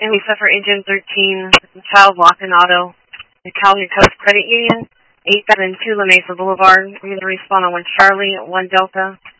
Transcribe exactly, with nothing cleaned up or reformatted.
And we suffer Engine thirteen, Child Lock and Auto, the Calgary Coast Credit Union, eight seven two La Mesa Boulevard. We're going to respond on one Charlie, one Delta.